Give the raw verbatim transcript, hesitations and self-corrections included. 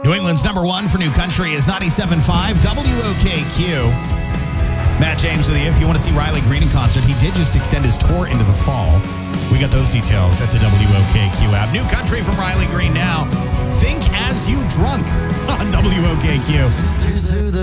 New England's number one for new country is ninety-seven point five W O K Q. Matt James with you. If you want to see Riley Green in concert, he did just extend his tour into the fall. We got those details at the W O K Q app. New country from Riley Green now. Think As You Drunk on W O K Q.